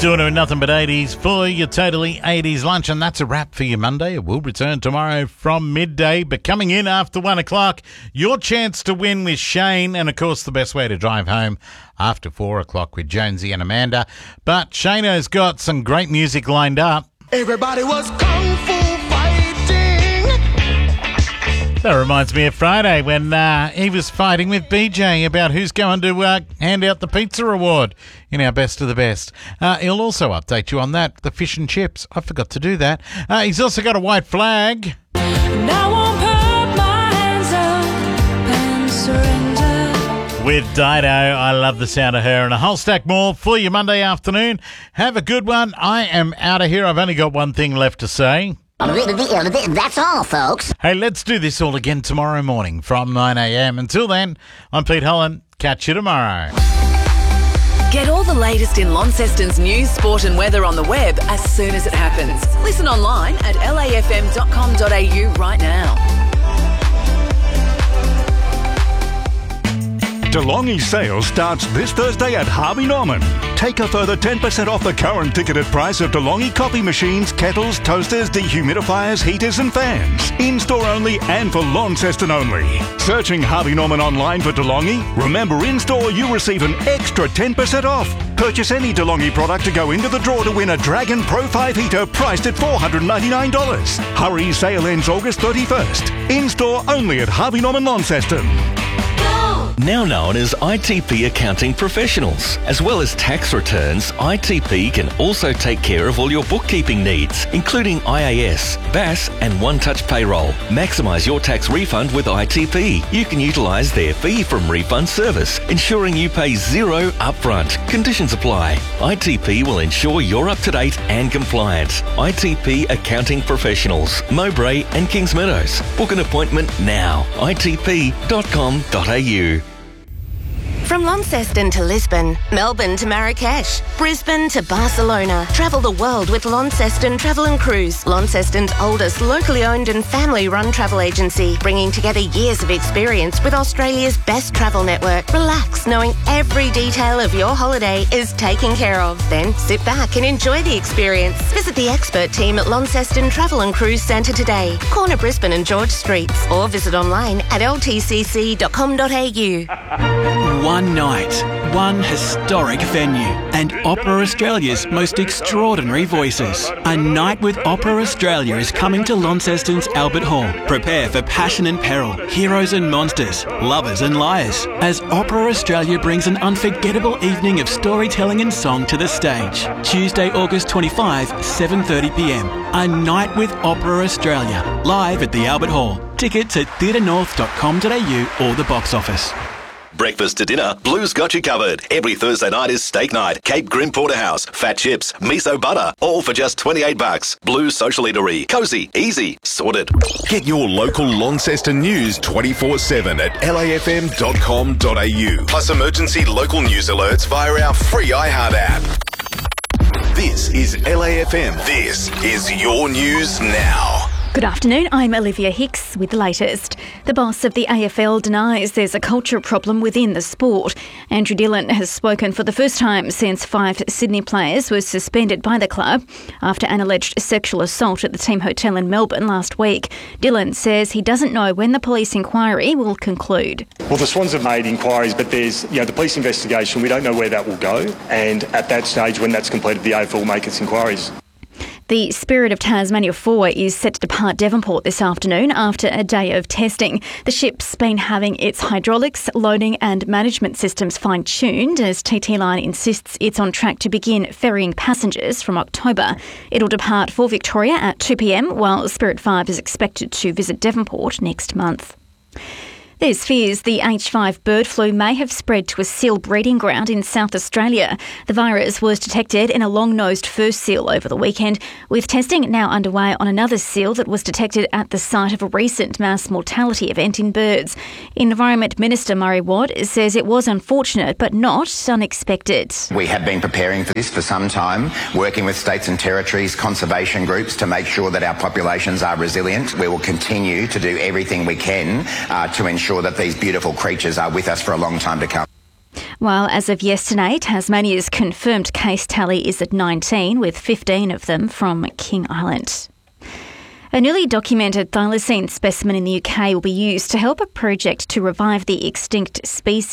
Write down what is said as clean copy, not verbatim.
Doing it with nothing but 80s for your totally 80s lunch, and that's a wrap for your Monday. It will return tomorrow from midday, but coming in after 1 o'clock, your chance to win with Shane, and of course the best way to drive home after 4 o'clock with Jonesy and Amanda. But Shano's got some great music lined up. Everybody was kung fu fighting. That reminds me of Friday when he was fighting with BJ about who's going to hand out the pizza award in our Best of the Best. He'll also update you on that, the fish and chips. I forgot to do that. He's also got a white flag. Now I'll put my hands up and surrender. With Dido, I love the sound of her, and a whole stack more for you Monday afternoon. Have a good one. I am out of here. I've only got one thing left to say. That's all, folks. Hey, let's do this all again tomorrow morning from 9 a.m. Until then, I'm Pete Holland. Catch you tomorrow. Get all the latest in Launceston's news, sport and weather on the web as soon as it happens. Listen online at lafm.com.au right now. DeLonghi sale starts this Thursday at Harvey Norman. Take a further 10% off the current ticketed price of DeLonghi coffee machines, kettles, toasters, dehumidifiers, heaters and fans. In-store only and for Launceston only. Searching Harvey Norman online for DeLonghi? Remember, in-store you receive an extra 10% off. Purchase any DeLonghi product to go into the draw to win a Dragon Pro 5 heater priced at $499. Hurry, sale ends August 31st. In-store only at Harvey Norman Launceston. Now known as ITP Accounting Professionals. As well as tax returns, ITP can also take care of all your bookkeeping needs, including IAS, BAS and One-Touch Payroll. Maximise your tax refund with ITP. You can utilise their fee from refund service, ensuring you pay zero upfront. Conditions apply. ITP will ensure you're up to date and compliant. ITP Accounting Professionals, Mowbray and Kings Meadows. Book an appointment now. itp.com.au. From Launceston to Lisbon, Melbourne to Marrakesh, Brisbane to Barcelona. Travel the world with Launceston Travel and Cruise, Launceston's oldest locally owned and family-run travel agency, bringing together years of experience with Australia's best travel network. Relax, knowing every detail of your holiday is taken care of. Then sit back and enjoy the experience. Visit the expert team at Launceston Travel and Cruise Centre today, corner Brisbane and George Streets, or visit online at ltcc.com.au. One night, one historic venue, and Opera Australia's most extraordinary voices. A Night with Opera Australia is coming to Launceston's Albert Hall. Prepare for passion and peril, heroes and monsters, lovers and liars, as Opera Australia brings an unforgettable evening of storytelling and song to the stage. Tuesday, August 25, 7:30pm. A Night with Opera Australia, live at the Albert Hall. Tickets at theatrenorth.com.au or the box office. Breakfast to dinner, Blue's got you covered. Every Thursday night is steak night. Cape Grim Porterhouse, fat chips, miso butter, all for just $28. Blue's Social Eatery. Cozy, easy, sorted. Get your local Launceston news 24/7 at lafm.com.au. Plus emergency local news alerts via our free iHeart app. This is LAFM. This is your news now. Good afternoon, I'm Olivia Hicks with the latest. The boss of the AFL denies there's a culture problem within the sport. Andrew Dillon has spoken for the first time since 5 Sydney players were suspended by the club after an alleged sexual assault at the team hotel in Melbourne last week. Dillon says he doesn't know when the police inquiry will conclude. Well, the Swans have made inquiries, but there's the police investigation. We don't know where that will go, and at that stage, when that's completed, the AFL will make its inquiries. The Spirit of Tasmania 4 is set to depart Devonport this afternoon after a day of testing. The ship's been having its hydraulics, loading and management systems fine-tuned as TT Line insists it's on track to begin ferrying passengers from October. It'll depart for Victoria at 2pm, while Spirit 5 is expected to visit Devonport next month. There's fears the H5 bird flu may have spread to a seal breeding ground in South Australia. The virus was detected in a long-nosed fur seal over the weekend, with testing now underway on another seal that was detected at the site of a recent mass mortality event in birds. Environment Minister Murray Watt says it was unfortunate but not unexpected. We have been preparing for this for some time, working with states and territories, conservation groups to make sure that our populations are resilient. We will continue to do everything we can to ensure that these beautiful creatures are with us for a long time to come. While as of yesterday, Tasmania's confirmed case tally is at 19, with 15 of them from King Island. A newly documented thylacine specimen in the UK will be used to help a project to revive the extinct species